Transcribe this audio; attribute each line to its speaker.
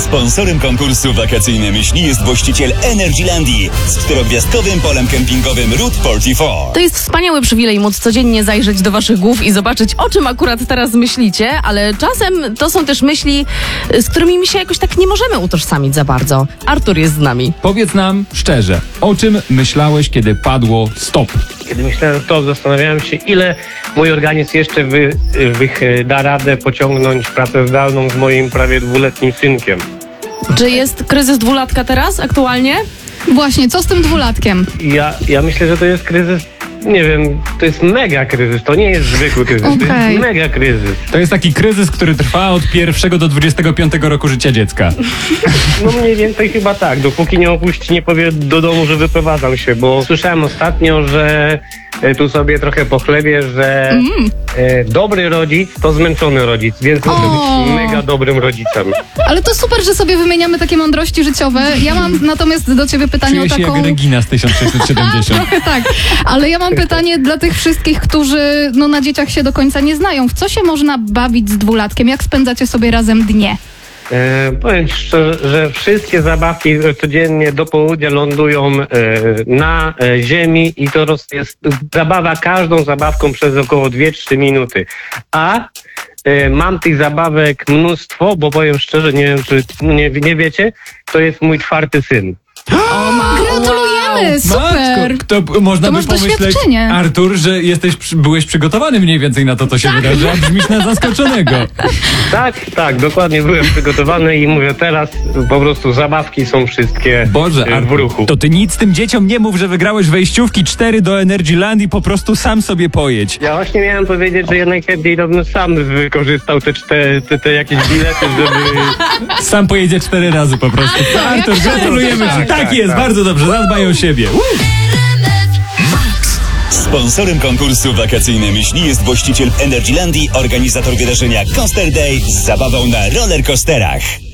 Speaker 1: Sponsorem konkursu Wakacyjne Myśli jest właściciel Energylandii z 4-gwiazdkowym polem kempingowym Route 44.
Speaker 2: To jest wspaniały przywilej móc codziennie zajrzeć do waszych głów i zobaczyć, o czym akurat teraz myślicie, ale czasem to są też myśli, z którymi my się jakoś tak nie możemy utożsamić za bardzo. Artur jest z nami.
Speaker 3: Powiedz nam szczerze, o czym myślałeś, kiedy padło stop?
Speaker 4: Kiedy myślałem to, zastanawiałem się, ile mój organizm jeszcze da radę pociągnąć pracę zdalną z moim prawie 2-letnim synkiem.
Speaker 2: Czy jest kryzys 2-latka teraz aktualnie?
Speaker 5: Właśnie, co z tym 2-latkiem?
Speaker 4: Ja myślę, że to jest kryzys, nie wiem, to jest mega kryzys, to nie jest zwykły kryzys, to jest mega kryzys.
Speaker 3: To jest taki kryzys, który trwa od 1 do 25 roku życia dziecka.
Speaker 4: No mniej więcej chyba tak, dopóki nie powie do domu, że wyprowadzam się, bo słyszałem ostatnio, że tu sobie trochę pochlebię, że dobry rodzic to zmęczony rodzic, więc muszę być mega dobrym rodzicem.
Speaker 5: Ale to super, że sobie wymieniamy takie mądrości życiowe. Ja mam natomiast do ciebie pytanie
Speaker 3: Czuję
Speaker 5: o
Speaker 3: się
Speaker 5: taką...
Speaker 3: jak Regina z 1670.
Speaker 5: Trochę tak, ale ja mam pytanie dla tych wszystkich, którzy na dzieciach się do końca nie znają. W co się można bawić z 2-latkiem? Jak spędzacie sobie razem dnie?
Speaker 4: Powiem szczerze, że wszystkie zabawki codziennie do południa lądują na ziemi i to jest zabawa każdą zabawką przez około 2-3 minuty. A mam tych zabawek mnóstwo, bo powiem szczerze, nie wiem, czy nie wiecie, to jest mój 4. syn.
Speaker 5: Gratulujemy, super!
Speaker 3: Matko, to można
Speaker 5: To
Speaker 3: by
Speaker 5: masz
Speaker 3: pomyśleć,
Speaker 5: doświadczenie.
Speaker 3: Artur, że byłeś przygotowany mniej więcej na to, co się wydarzy, a brzmisz na zaskoczonego.
Speaker 4: Tak, dokładnie byłem przygotowany i mówię, teraz po prostu zabawki są wszystkie
Speaker 3: Boże,
Speaker 4: w
Speaker 3: Artur,
Speaker 4: ruchu.
Speaker 3: to ty nic tym dzieciom nie mów, że wygrałeś wejściówki 4 do Energylandii, po prostu sam sobie pojedź.
Speaker 4: Ja właśnie miałem powiedzieć, że ja najchętniej sam wykorzystał te jakieś bilety, żeby...
Speaker 3: Sam pojedzie 4 razy po prostu. Artur, gratulujemy ci. Tak jest, bardzo dobrze, zadbaj o siebie.
Speaker 1: Sponsorem konkursu Wakacyjne Myśli jest właściciel Energylandii, organizator wydarzenia Coaster Day z zabawą na rollercoasterach.